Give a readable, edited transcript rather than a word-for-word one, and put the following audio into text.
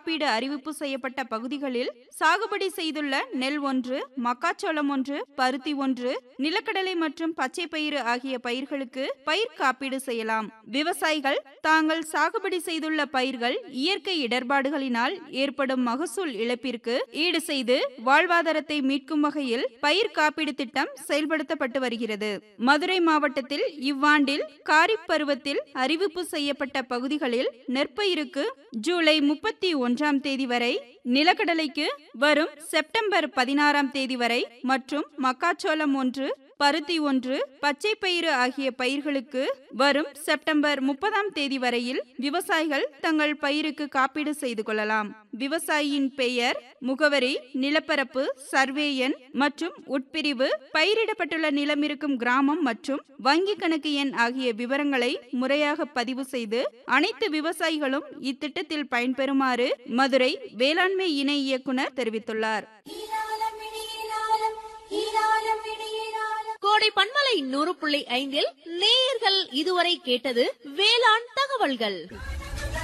காப்பீடு அறிவிப்பு செய்யப்பட்ட பகுதிகளில் சாகுபடி செய்துள்ள நெல் 1, மக்காச்சோளம் 1, பருத்தி 1, நிலக்கடலை மற்றும் பச்சை பயிறு ஆகிய பயிர்களுக்கு பயிர் காப்பீடு செய்யலாம். விவசாயிகள் தாங்கள் சாகுபடி செய்துள்ள பயிர்கள் இயற்கை இடர்பாடுகளினால் ஏற்படும் மகசூல் இழப்பிற்கு ஈடு செய்து வாழ்வாதாரத்தை மீட்கும் வகையில் பயிர் காப்பீடு திட்டம் செயல்படுத்தப்பட்டு வருகிறது. மதுரை மாவட்டத்தில் இவ்வாண்டில் காரிப் பருவத்தில் அறிவிப்பு செய்யப்பட்ட பகுதிகளில் நெற்பயிருக்கு ஜூலை 31ஆம் தேதி வரை, நிலக்கடலைக்கு வரும் செப்டம்பர் 16ஆம் தேதி வரை மற்றும் மக்காச்சோளம் 1, பருத்தி 1, பச்சை பயிறு ஆகிய பயிர்களுக்கு வரும் செப்டம்பர் 30ஆம் தேதி வரையில் விவசாயிகள் தங்கள் பயிருக்கு காப்பீடு செய்து கொள்ளலாம். விவசாயியின் பெயர், முகவரி, நிலப்பரப்பு, சர்வே எண் மற்றும் உட்பிரிவு, பயிரிடப்பட்டுள்ள நிலம் இருக்கும் கிராமம் மற்றும் வங்கி கணக்கு எண் ஆகிய விவரங்களை முறையாக பதிவு செய்து அனைத்து விவசாயிகளும் இத்திட்டத்தில் பயன்பெறுமாறு மதுரை வேளாண்மை இணை இயக்குனர் தெரிவித்துள்ளார். கோடை பண்பலை 100.5 நேயர்கள் இதுவரை கேட்டது வேளாண் தகவல்கள்.